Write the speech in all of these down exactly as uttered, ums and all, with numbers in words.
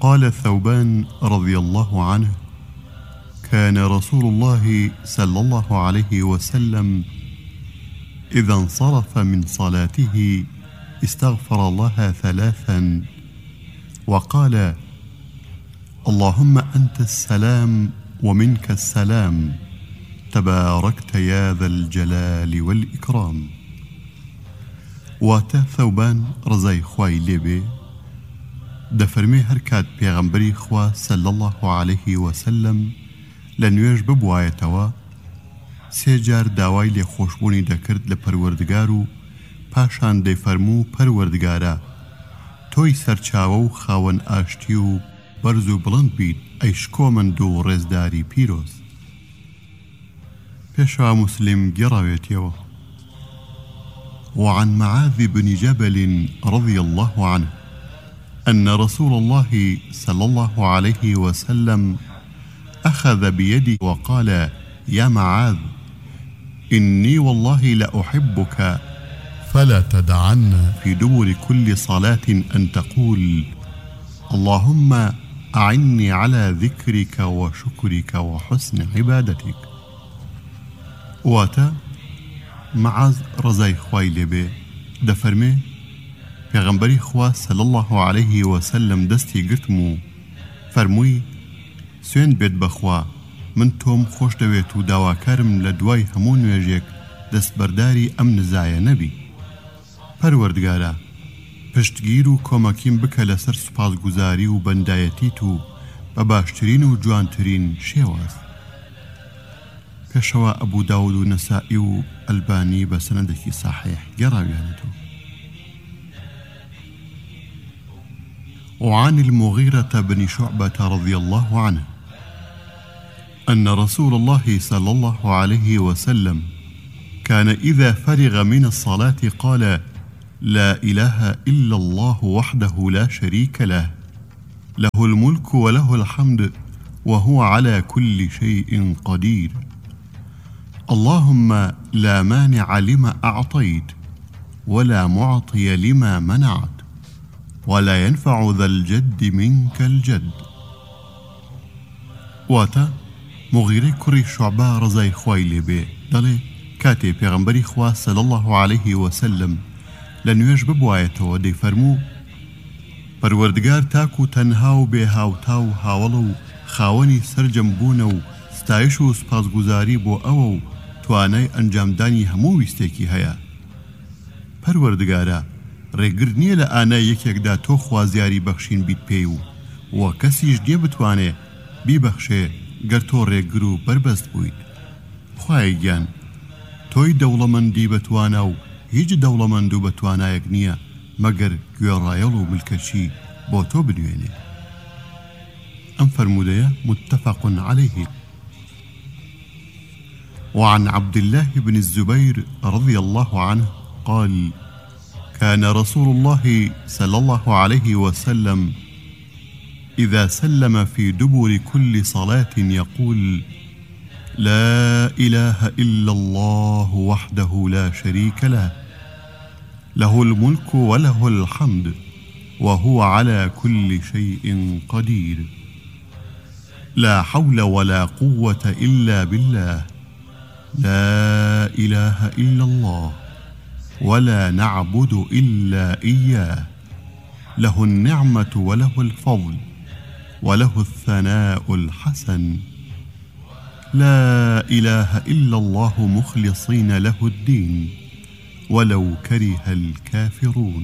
قال ثوبان رضي الله عنه: كان رسول الله صلى الله عليه وسلم إذا انصرف من صلاته استغفر الله ثلاثا وقال: اللهم أنت السلام ومنك السلام تباركت يا ذا الجلال والإكرام. واتا ثوبان رضای خوای لێبێ دەفەرمێ هەر کات پێغەمبەری خوا صلی الله عليه وسلم لە نوێژ ببوایەتەوە سێ جار داوای لێخۆشبوونی دەکرد لە پەروەردگار و پاشان دەیفەرموو: پەروەردگارە، تۆی سەرچاوە و خاوەن ئاشتی و بەرز و بڵند بیت ئەی شکۆمەند و ڕێزداری پیرۆز. پێشەوا موسلم گێڕاوێتیەوە: وعن معاذ بن جبل رضي الله عنه أن رسول الله صلى الله عليه وسلم أخذ بيدي وقال: يا معاذ، إني والله لأحبك فلا تدعن في دبر كل صلاة أن تقول: اللهم أعني على ذكرك وشكرك وحسن عبادتك. واتا معاذ رضای خوای لێبێ دەفەرمێ پێغەمبەری خوا صلی الله عليه وسلم دەستی گرتم و فەرمووی: سوێن بێت بەخوا، من تۆم خۆش دەوێت و داواکارم لە دوای هەموو نوێژێک دەستبەرداری ئەم نزایە نەبی. پەروەردگارە، پشتگیر و کۆمەکیم بکە لەسەر سوپاسگوزاری و بەندایەتیت و بە باشترین و جوانترین شێواز. پێشەوە ئەبوو داود و نەسائی و ئەلبانی بە سەنەدێکی صحیح گێڕاویانەتەوە. وعن المغيرة بن شعبة رضي الله عنه أن رسول الله صلى الله عليه وسلم كان إذا فرغ من الصلاة قال: لا إله إلا الله وحده لا شريك له، له الملك وله الحمد وهو على كل شيء قدير، اللهم لا مانع لما أعطيت ولا معطي لما منعت ولا ينفع ذا الجد منك الجد. واتا مغیرەی کوڕی شوعبە ڕزای خوای لێبێ دەڵێ کاتێ پێغەمبەری خوا صلی الله عليه وسلم لە نوێژ ببوایەتەوە دەیفەرموو: پەروەردگار تاک و تەنها و بێ هاوتا و هاوڵە و خاوەنی سەرجەم بوونە و ستایش و سپاسگوزاری بۆ ئەوە و توانای ئەنجامدانی هەموو ویستێکی هەیە. پەروەردگارە، ڕێگر نییە لە ئانای یەکێکدا تۆ خوازیاری بەخشین بیت پێی و وە کەسیش نییە بتوانێ بیبەخشێ گەر تۆ ڕێگر و بربەست بوویت. خوای گیان، تۆی دەوڵەمەندی بەتوانە و هیچ دەوڵەمەند و بەتوانایەک نییە مەگەر گوێڕایەڵ و ملکەچی بۆ تۆ بنوێنێ. ئەم فەرمودەیە متفق عليه. وعن عبد الله بن الزبير رضي الله عنه قال: كان رسول الله صلى الله عليه وسلم إذا سلم في دبر كل صلاة يقول: لا إله إلا الله وحده لا شريك له، له الملك وله الحمد وهو على كل شيء قدير، لا حول ولا قوة إلا بالله، لا إله إلا الله ولا نعبد إلا إياه، له النعمة وله الفضل وله الثناء الحسن، لا إله إلا الله مخلصين له الدين ولو كره الكافرون.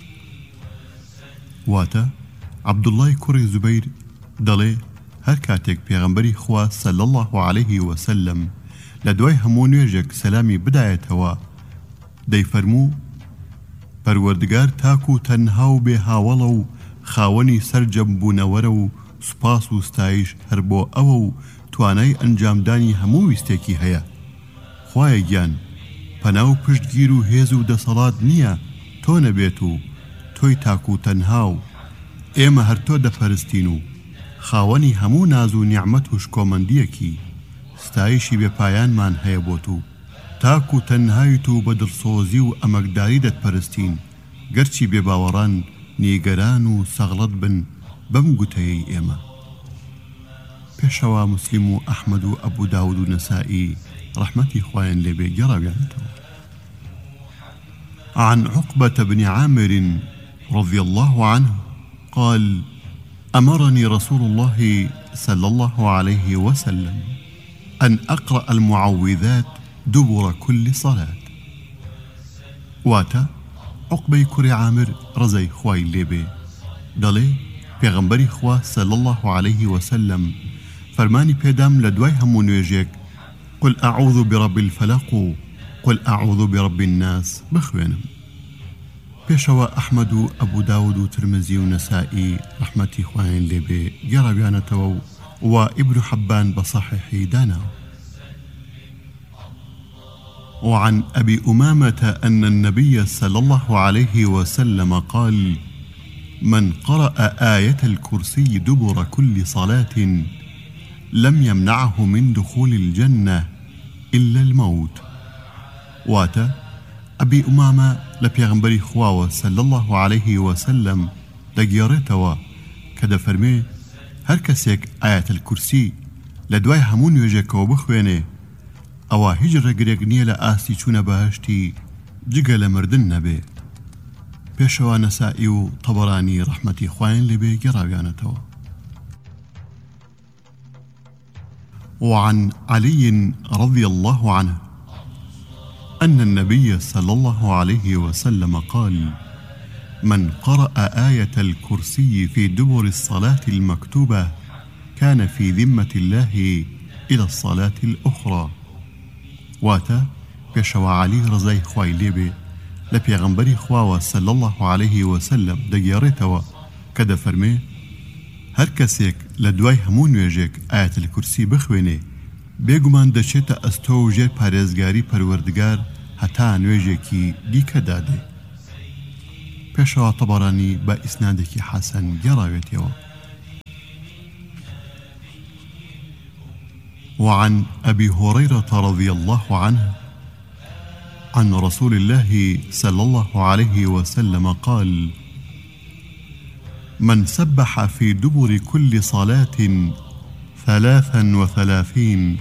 واتا عبد الله کوڕی زوبەیر دەڵێ هەر کاتێک پێغەمبەری خوا صلی الله عليه وسلم لە دوای هەموو نوێژێک سەلامی بدایەتەوە دەیفەرموو: پەروەردگار تاک و تەنها و بێ هاوڵە و خاوەنی سەرجەم بوونەوەرە و سوپاس و ستایش هەر بۆ ئەوە و توانای ئەنجامدانی هەموو ویستێکی هەیە. خوایە گیان، پەنا و پشتگیر و هێز و دەسەڵات نییە تۆ نەبێت و تۆی تاک و تەنها و ئێمە هەر تۆ دەپەرستین و خاوەنی هەموو ناز و نیعمەت و شکۆمەندیەکی ستایشی بێپایانمان هەیە بۆ تو، تاک و تەنهایت و بە دڵسۆزی و ئەمەکداری دەتپەرستین گەرچی بێباوەڕان نیگەران و سەغڵەت بن بەم گوتەیەی ئێمە. پێشەوە مسلم و ئەحمەد و ئەبوو داود و نەسائی ڕەحمەتی خوایان لێبێ گەڕاویانەتەوە. عن عقبة بن عامر رضي الله عنه قال: أمرني رسول الله صلى الله عليه وسلم أن أقرأ المعوذات دبر كل صلاة. واتا عقبة كري عامر رزي خواي ليبي دلي پیغمبری خوا صلى الله عليه وسلم فرماني پیدام لدواي همون ويجيك قل أعوذ برب الفلق قل أعوذ برب الناس بخوينم. پیشوا أحمد و أبو داود و ترمزي و نسائي رحمتي خوين لبي جربيانتو و ابن حبان بصحيح دانا. وعن أبي أمامة أن النبي صلى الله عليه وسلم قال: من قرأ آية الكرسي دبر كل صلاة لم يمنعه من دخول الجنة إلا الموت. واتا أبي أمامة لبيغمبري خواوة صلى الله عليه وسلم دقيارتوا كدا فرمي هر كسيك آية الكرسي لدواي همون يجيك وبخويني أوا هجر قريقنية لآسي چون بهشتي جيقا لمردن نبي. پیشوا نسائی و طبراني رحمتي خوين لبي قراويانتوا. وعن علي رضي الله عنه أن النبي صلى الله عليه وسلم قال: من قرأ آية الكرسي في دبر الصلاة المكتوبة كان في ذمة الله إلى الصلاة الأخرى. واتا پیشوا علي رضي خوي لبي لپیغمبری خواوە صلی الله عليه وسلم دەگێڕێتەوە کە دەفەرمێ هەر کەسێک لە دوای هەموو نوێژێک ئایەت الکورسی بخوێنێ بێگومان دەچێتە ئەستۆ و ژێر پارێزگاری پەروەردگار هەتا نوێژێکی دیکە دادێ. پێشەوە تەبەرانی بە ئیسنادێکی حەسەن گێڕاوێتەوە. وعن أبي هريرة رضي الله عنه عن رسول الله صلى الله عليه وسلم قال: من سبح في دبر كل صلاة ثلاثا وثلاثين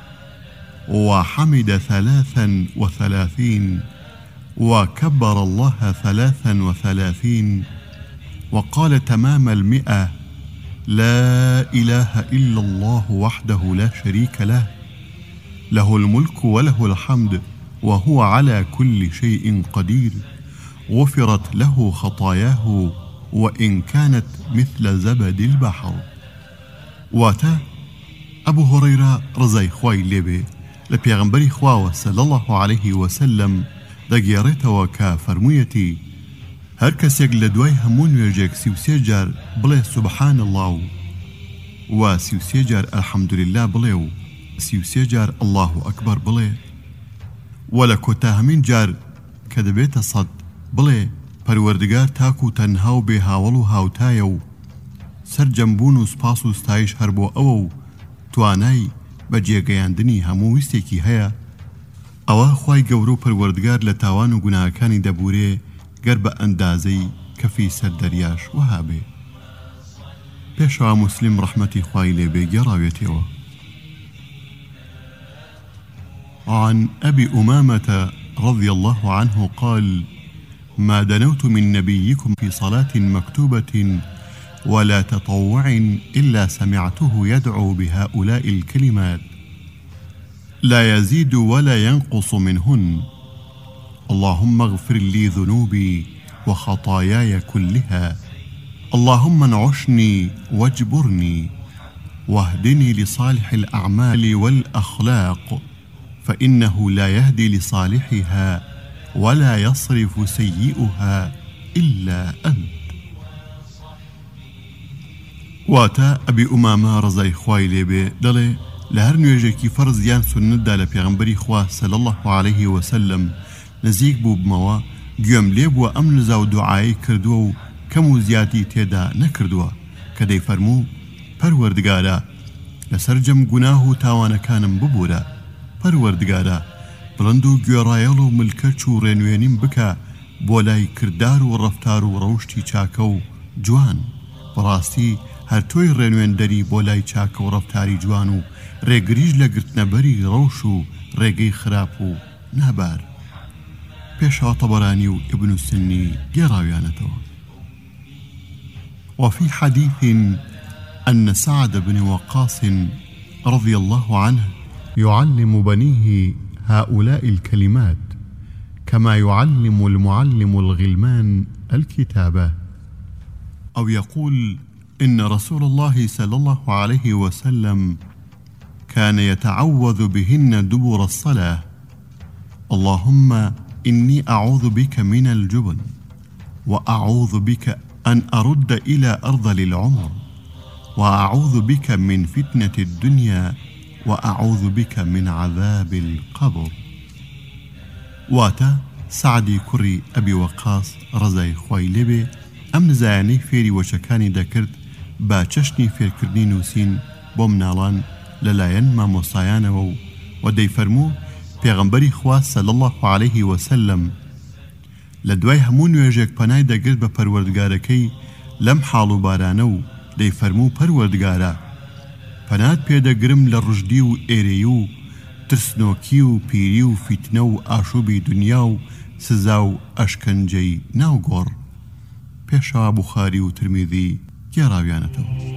وحمد ثلاثا وثلاثين وكبر الله ثلاثا وثلاثين وقال تمام المئة لا إله إلا الله وحده لا شريك له له الملك وله الحمد وهو على كل شيء قدير غفرت له خطاياه وإن كانت مثل زبد البحر. واتا أبو هريرة رضي خوي لبي لبيغمبري خواوة صلى الله عليه وسلم دقياريتوا كفرميتي هر کەسێک لە دوای هەموو نوێژێک سیوسێ جار بڵێ سوبحان الله و سیوسێ جار الحەمدولله بڵێ و سیوسێ جار الله ئەکبەر بڵێ و لە کۆتاهەمین جار کە دەبێتە سەد بڵێ پەروەردگار تاکو و تەنها و بێ هاوڵ و هاوتایە و سەرجەمبوون و سپاس و ستایش هەر بۆ ئەوە و توانای بە جێگەیاندنی هەموو ویستێکی هەیە ئەوە خوای گەورە و پەروەردگار لە تاوان و گوناهەکانی دەبورێ گەر بە ئەندازەی کەفی سەر دەریاش وەها بێ. پێشەوە موسلیم ڕەحمەتی خوای لێبێ گێڕاوێتەوە. عن أبي أمامة رضي الله عنه قال: ما دنوت من نبيكم في صلاة مكتوبة ولا تطوع إلا سمعته يدعو بهؤلاء الكلمات لا يزيد ولا ينقص منهن: اللهم اغفر لي ذنوبي وخطاياي كلها، اللهم انعشني واجبرني واهدني لصالح الأعمال والأخلاق فإنه لا يهدي لصالحها ولا يصرف سيئها إلا أنت. واتا أبي أمامة رضي خوای لێبێ دەڵێ لە هەر نوێژێکی فەرز یان سونەتدا لە پێغەمبەری خوا صلی الله عليه وسلم نزیک بوو بمەوە گوێم لێ بووە ئەم نزا و دوعایی کردووە و کەم و زیادی تێدا نەکردووە کە دەیفەرموو پەروەردگارە لەسەر جەم گوناه و تاوانەکانم ببوورە، پەروەردگارە بڵند و گوێڕایەڵ و ملکەچ و ڕێنوێنیم بکە بۆ لای کردار و ڕەفتار و ڕەوشتی چاکە و جوان، بەڕاستی هەر تۆی ڕێنوێندەری بۆ لای چاکە و ڕەفتاری جوان و ڕێگریش لە گرتنەبەری ڕەوش و ڕێگەی خراپ و نابار. پێشەوە طەبەرانی و ئیبن السنی گێڕاویانەتەوە. وفي حديث أن سعد بن وقاص رضي الله عنه يعلم بنيه هؤلاء الكلمات كما يعلم المعلم الغلمان الكتابة، أو يقول إن رسول الله صلى الله عليه وسلم كان يتعوذ بهن دبر الصلاة: اللهم إني أعوذ بك من الجبن، وأعوذ بك أن أرد إلى أرذل العمر، وأعوذ بك من فتنة الدنيا، وأعوذ بك من عذاب القبر. واتا سعدی کوڕی ئەبی وەقاس ڕزای خوای لێبێ ئەم نزایانەی فێری وەچەکانی دەکرد با چەشنی فێرکردنی نووسین بۆ مناڵان لەلایەن مامۆستایانەوە و و دەیفەرموو پێغەمبەری خوا صلی الله عليه وسلم لە دوای هەموو نوێژێک پەنای دەگرت بە پەروەردگارەکەی لەم حاڵ و بارانە و دەیفەرموو پەروەردگارە پەنات پێدەگرم لە ڕژدی و ئێرەی و ترسنۆکی و پیری و فیتنە و ئاشوبی دنیا و سزا و ئەشکەنجەی ناوگۆڕ. پێشەوە بوخاری و ترمیذی گێڕاویانەتەوە.